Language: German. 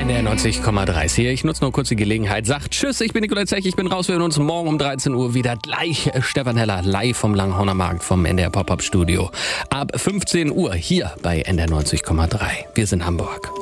NDR 90,3 hier. Ich nutze nur kurz die Gelegenheit. Sagt Tschüss, ich bin Nikolai Zech, ich bin raus. Wir hören uns morgen um 13 Uhr wieder. Gleich Stefan Heller live vom Langhorner Markt vom NDR Pop-Up Studio. Ab 15 Uhr hier bei NDR 90,3. Wir sind Hamburg.